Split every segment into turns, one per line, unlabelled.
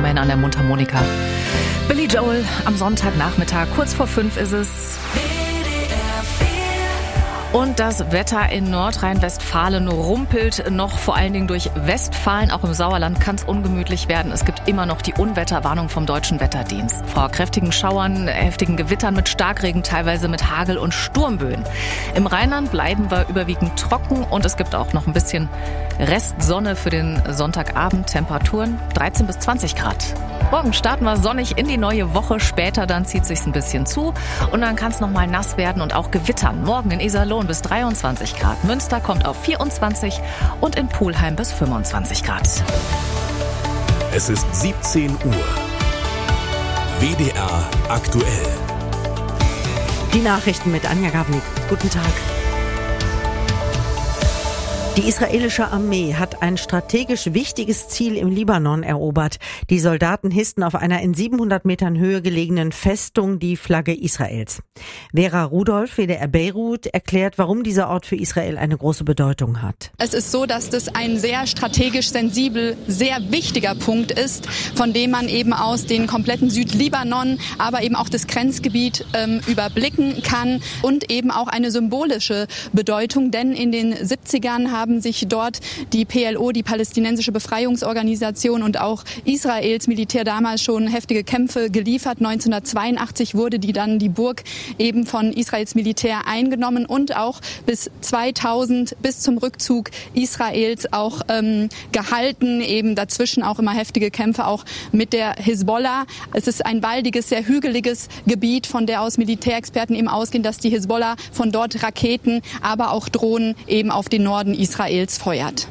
immerhin an der Mundharmonika. Billy Joel am Sonntagnachmittag, kurz vor 5 ist es. Und das Wetter in Nordrhein-Westfalen rumpelt noch, vor allen Dingen durch Westfalen. Auch im Sauerland kann es ungemütlich werden. Es gibt immer noch die Unwetterwarnung vom Deutschen Wetterdienst. Vor kräftigen Schauern, heftigen Gewittern mit Starkregen, teilweise mit Hagel und Sturmböen. Im Rheinland bleiben wir überwiegend trocken und es gibt auch noch ein bisschen Restsonne für den Sonntagabend. Temperaturen 13 bis 20 Grad. Morgen starten wir sonnig in die neue Woche. Später dann zieht sich's ein bisschen zu und dann kann es noch mal nass werden und auch gewittern. Morgen in Iserlohn bis 23 Grad. Münster kommt auf 24 und in Pulheim bis 25 Grad.
Es ist 17 Uhr. WDR aktuell.
Die Nachrichten mit Anja Gavlik. Guten Tag. Die israelische Armee hat ein strategisch wichtiges Ziel im Libanon erobert. Die Soldaten hissten auf einer in 700 Metern Höhe gelegenen Festung die Flagge Israels. Vera Rudolph, WDR Beirut, erklärt, warum dieser Ort für Israel eine große Bedeutung hat.
Es ist so, dass das ein sehr strategisch sensibel, sehr wichtiger Punkt ist, von dem man eben aus den kompletten Südlibanon, aber eben auch das Grenzgebiet überblicken kann und eben auch eine symbolische Bedeutung, denn in den 70ern haben sich dort die PLO, die Palästinensische Befreiungsorganisation und auch Israels Militär damals schon heftige Kämpfe geliefert. 1982 wurde die Burg eben von Israels Militär eingenommen und auch bis 2000, bis zum Rückzug Israels auch gehalten. Eben dazwischen auch immer heftige Kämpfe auch mit der Hisbollah. Es ist ein waldiges, sehr hügeliges Gebiet, von der aus Militärexperten eben ausgehen, dass die Hisbollah von dort Raketen, aber auch Drohnen eben auf den Norden Israels feuert.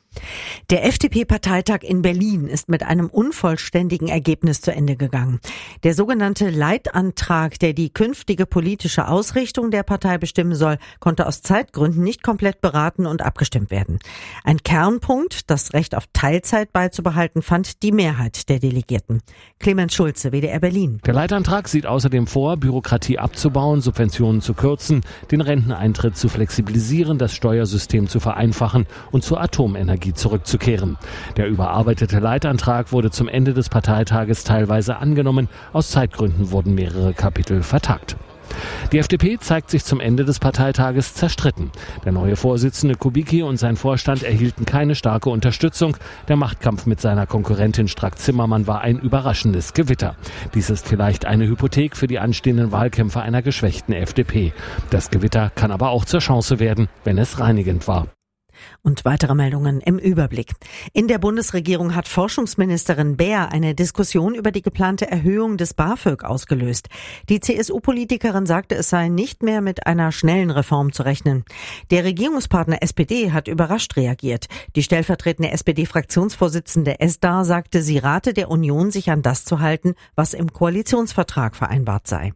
Der FDP-Parteitag in Berlin ist mit einem unvollständigen Ergebnis zu Ende gegangen. Der sogenannte Leitantrag, der die künftige politische Ausrichtung der Partei bestimmen soll, konnte aus Zeitgründen nicht komplett beraten und abgestimmt werden. Ein Kernpunkt, das Recht auf Teilzeit beizubehalten, fand die Mehrheit der Delegierten. Clemens Schulze, WDR Berlin.
Der Leitantrag sieht außerdem vor, Bürokratie abzubauen, Subventionen zu kürzen, den Renteneintritt zu flexibilisieren, das Steuersystem zu vereinfachen und zur Atomenergie zurückzukehren. Der überarbeitete Leitantrag wurde zum Ende des Parteitages teilweise angenommen. Aus Zeitgründen wurden mehrere Kapitel vertagt. Die FDP zeigt sich zum Ende des Parteitages zerstritten. Der neue Vorsitzende Kubicki und sein Vorstand erhielten keine starke Unterstützung. Der Machtkampf mit seiner Konkurrentin Strack-Zimmermann war ein überraschendes Gewitter. Dies ist vielleicht eine Hypothek für die anstehenden Wahlkämpfe einer geschwächten FDP. Das Gewitter kann aber auch zur Chance werden, wenn es reinigend war.
Und weitere Meldungen im Überblick. In der Bundesregierung hat Forschungsministerin Baer eine Diskussion über die geplante Erhöhung des BAföG ausgelöst. Die CSU-Politikerin sagte, es sei nicht mehr mit einer schnellen Reform zu rechnen. Der Regierungspartner SPD hat überrascht reagiert. Die stellvertretende SPD-Fraktionsvorsitzende Esdar sagte, sie rate der Union, sich an das zu halten, was im Koalitionsvertrag vereinbart sei.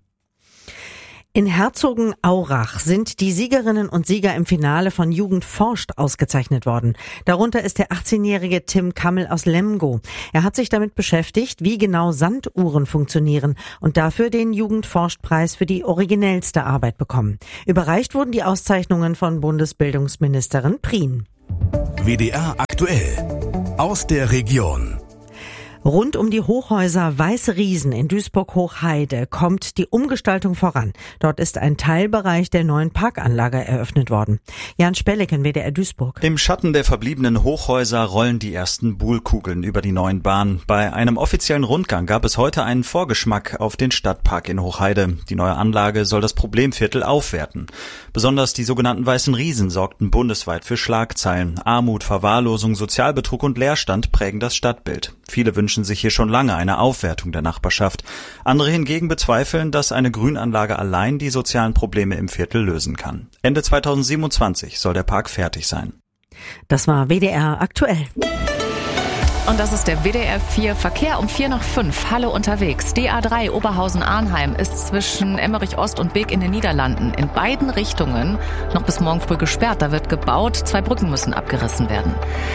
In Herzogenaurach sind die Siegerinnen und Sieger im Finale von Jugend forscht ausgezeichnet worden. Darunter ist der 18-jährige Tim Kammel aus Lemgo. Er hat sich damit beschäftigt, wie genau Sanduhren funktionieren und dafür den Jugendforscht-Preis für die originellste Arbeit bekommen. Überreicht wurden die Auszeichnungen von Bundesbildungsministerin Prien.
WDR aktuell. Aus der Region.
Rund um die Hochhäuser Weiße Riesen in Duisburg-Hochheide kommt die Umgestaltung voran. Dort ist ein Teilbereich der neuen Parkanlage eröffnet worden. Jan Spelleken, WDR Duisburg.
Im Schatten der verbliebenen Hochhäuser rollen die ersten Buhlkugeln über die neuen Bahnen. Bei einem offiziellen Rundgang gab es heute einen Vorgeschmack auf den Stadtpark in Hochheide. Die neue Anlage soll das Problemviertel aufwerten. Besonders die sogenannten Weißen Riesen sorgten bundesweit für Schlagzeilen. Armut, Verwahrlosung, Sozialbetrug und Leerstand prägen das Stadtbild. Viele wünschen sich hier schon lange eine Aufwertung der Nachbarschaft. Andere hingegen bezweifeln, dass eine Grünanlage allein die sozialen Probleme im Viertel lösen kann. Ende 2027 soll der Park fertig sein.
Das war WDR aktuell.
Und das ist der WDR 4 Verkehr um 4:05. Halle unterwegs. DA3 Oberhausen-Arnheim ist zwischen Emmerich Ost und Beek in den Niederlanden in beiden Richtungen noch bis morgen früh gesperrt. Da wird gebaut. 2 Brücken müssen abgerissen werden.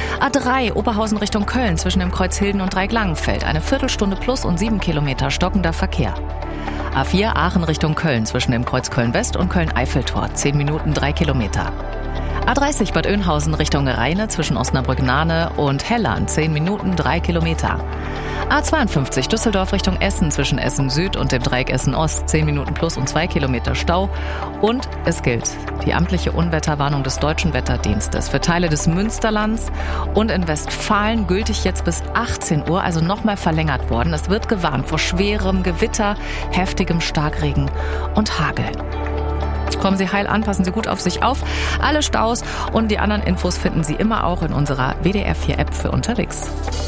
A3 Oberhausen Richtung Köln zwischen dem Kreuz Hilden und Dreieck-Langenfeld. Eine Viertelstunde plus und 7 Kilometer stockender Verkehr. A4 Aachen Richtung Köln zwischen dem Kreuz Köln-West und Köln-Eiffeltor. 10 Minuten 3 Kilometer. A30 Bad Oeynhausen Richtung Rheine zwischen Osnabrück-Nahe und Helland 10 Minuten 3 Kilometer. A52 Düsseldorf Richtung Essen zwischen Essen Süd und dem Dreieck Essen Ost 10 Minuten plus und 2 Kilometer Stau. Und es gilt die amtliche Unwetterwarnung des Deutschen Wetterdienstes für Teile des Münsterlands und in Westfalen gültig jetzt bis 18 Uhr, also nochmal verlängert worden. Es wird gewarnt vor schwerem Gewitter, heftigem Starkregen und Hagel. Kommen Sie heil an, passen Sie gut auf sich auf. Alle Staus und die anderen Infos finden Sie immer auch in unserer WDR 4 App für unterwegs.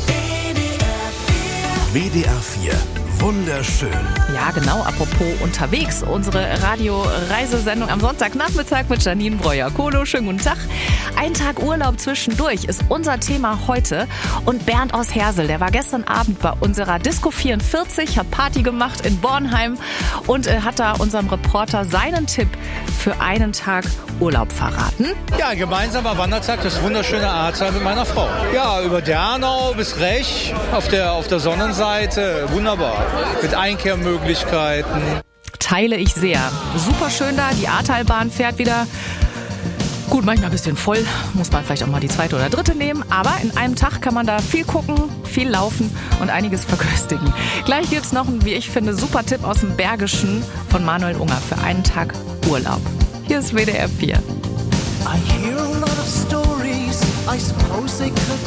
WDR 4. Wunderschön.
Ja, genau, apropos unterwegs. Unsere Radio-Reisesendung am Sonntagnachmittag mit Janine Breuer-Kohlo. Schönen guten Tag. Ein Tag Urlaub zwischendurch ist unser Thema heute. Und Bernd aus Hersel, der war gestern Abend bei unserer Disco 44, hat Party gemacht in Bornheim und hat da unserem Reporter seinen Tipp für einen Tag Urlaub verraten.
Ja, ein gemeinsamer Wandertag, das wunderschöne Ahrtal mit meiner Frau. Ja, über Dernau bis Rech auf der Sonnenseite. Wunderbar. Mit Einkehrmöglichkeiten.
Teile ich sehr. Super schön da, die Ahrtalbahn fährt wieder. Gut, manchmal ein bisschen voll, muss man vielleicht auch mal die zweite oder dritte nehmen. Aber in einem Tag kann man da viel gucken, viel laufen und einiges verköstigen. Gleich gibt's noch einen, wie ich finde, super Tipp aus dem Bergischen von Manuel Unger für einen Tag Urlaub. Hier ist WDR 4.
I hear a lot of stories, I suppose they could